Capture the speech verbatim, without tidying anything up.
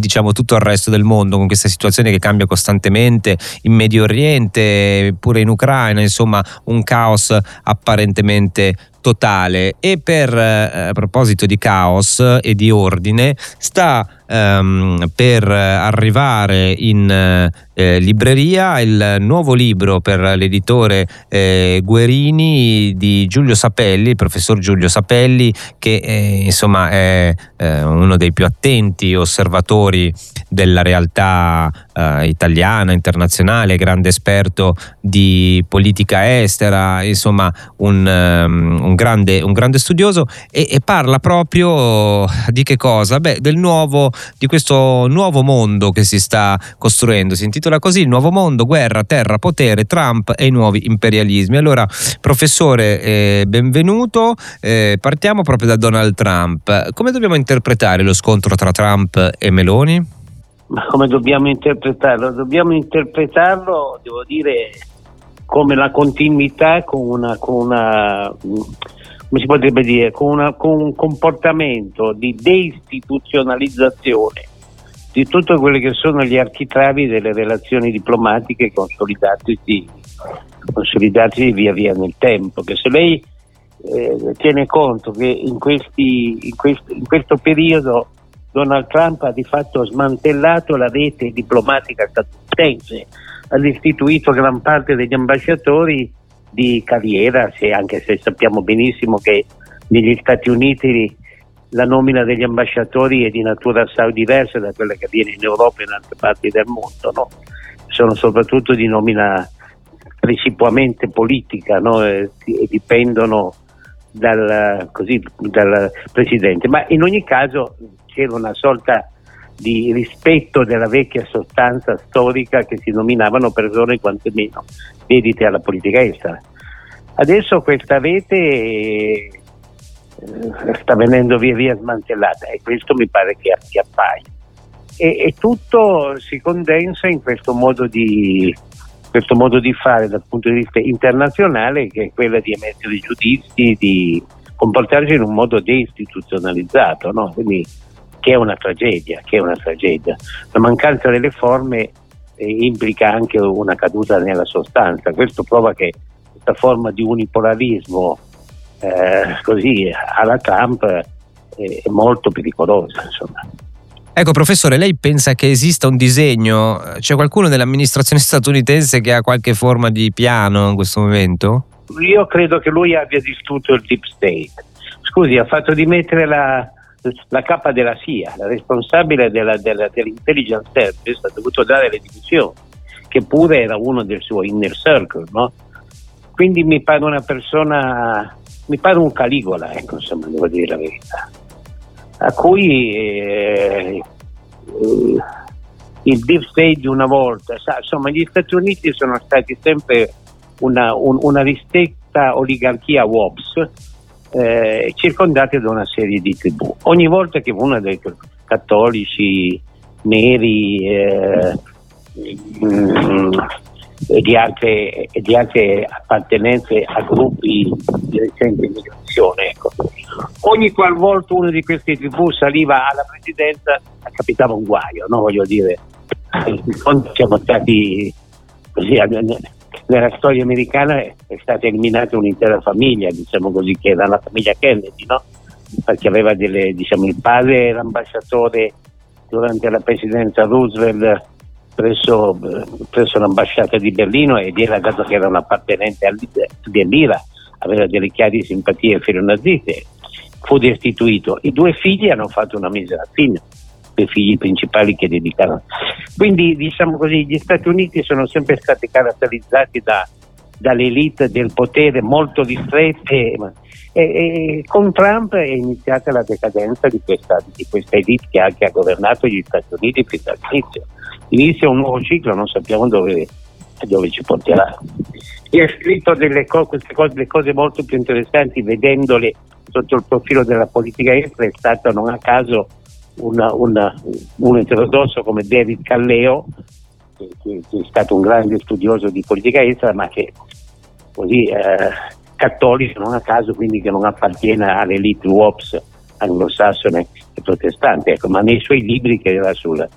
diciamo tutto il resto del mondo, con questa situazione che cambia costantemente in Medio Oriente, pure in Ucraina, insomma un caos apparentemente totale. E per eh, a proposito di caos e di ordine, sta ehm, per arrivare in eh, libreria il nuovo libro per l'editore eh, Guerini di Giulio Sapelli, il professor Giulio Sapelli, che eh, insomma è eh, uno dei più attenti osservatori della realtà eh, italiana, internazionale, grande esperto di politica estera, insomma un, um, un, grande, un grande studioso, e, e parla proprio di che cosa? Beh, del nuovo, di questo nuovo mondo che si sta costruendo. Si intitola così: Il nuovo mondo, guerra, terra, potere, Trump e i nuovi imperialismi. Allora, professore, eh, benvenuto. Eh, partiamo proprio da Donald Trump. Come dobbiamo interpretare lo scontro tra Trump e Meloni? Ma come dobbiamo interpretarlo? Dobbiamo interpretarlo, devo dire, come la continuità con una, con una come si potrebbe dire, con, una, con un comportamento di deistituzionalizzazione di tutto quelli che sono gli architravi delle relazioni diplomatiche consolidatisi, consolidatisi via via nel tempo. Che se lei eh, tiene conto che in, questi, in, questo, in questo periodo Donald Trump ha di fatto smantellato la rete diplomatica statunitense, ha istituito gran parte degli ambasciatori di carriera, se, anche se sappiamo benissimo che negli Stati Uniti la nomina degli ambasciatori è di natura assai diversa da quella che avviene in Europa e in altre parti del mondo, no? Sono soprattutto di nomina precipuamente politica, no? e, e dipendono dal, così, dal presidente, ma in ogni caso c'era una sorta di rispetto della vecchia sostanza storica che si nominavano persone quantomeno dedite alla politica estera. Adesso questa rete eh, sta venendo via via smantellata e questo mi pare che, che appaia. E, e tutto si condensa in questo modo di questo modo di fare dal punto di vista internazionale, che è quello di emettere giudizi, di comportarsi in un modo deistituzionalizzato, no? Quindi che è una tragedia, che è una tragedia. La mancanza delle forme eh, implica anche una caduta nella sostanza. Questo prova che questa forma di unipolarismo eh, così alla Trump eh, è molto pericolosa, insomma. Ecco, professore, lei pensa che esista un disegno? C'è qualcuno nell'amministrazione statunitense che ha qualche forma di piano in questo momento? Io credo che lui abbia distrutto il Deep State. Scusi, ha fatto dimettere la la capa della S I A, la responsabile della, della, dell'intelligence service, ha dovuto dare le dimissioni, che pure era uno del suo inner circle, no? Quindi mi pare una persona, mi pare un Caligola, ecco, insomma, devo dire la verità, a cui eh, eh, il deep state di una volta, sa, insomma, gli Stati Uniti sono stati sempre una, un, una ristretta oligarchia W O P S, Eh, circondati da una serie di tribù. Ogni volta che uno dei cattolici, neri eh, mh, e, di altre, e di altre appartenenze a gruppi di recente immigrazione, ecco, ogni qualvolta uno di queste tribù saliva alla presidenza capitava un guaio, no? Voglio dire, in fondo siamo stati così, nella storia americana è stata eliminata un'intera famiglia, diciamo così, che era la famiglia Kennedy, no? Perché aveva delle, diciamo, il padre era ambasciatore durante la presidenza Roosevelt presso, presso l'ambasciata di Berlino, ed era, dato che era un appartenente dell'Ira, aveva delle chiare simpatie filonaziste, fu destituito. I due figli hanno fatto una misera fine, i figli principali che dedicarono. Quindi, diciamo così, gli Stati Uniti sono sempre stati caratterizzati da, dall'elite del potere molto ristrette, e, e con Trump è iniziata la decadenza di questa, di questa elite che ha, che ha governato gli Stati Uniti fin dall'inizio. Inizia un nuovo ciclo, non sappiamo dove, dove ci porterà. E ha scritto delle co- queste cose, delle cose molto più interessanti, vedendole sotto il profilo della politica estera. È stato non a caso Una, una, un eterodosso come David Calleo, che, che, che è stato un grande studioso di politica estera, ma che così eh, cattolico non a caso, quindi che non appartiene all'elite W O P S anglosassone e protestante, ecco, ma nei suoi libri, che era sul,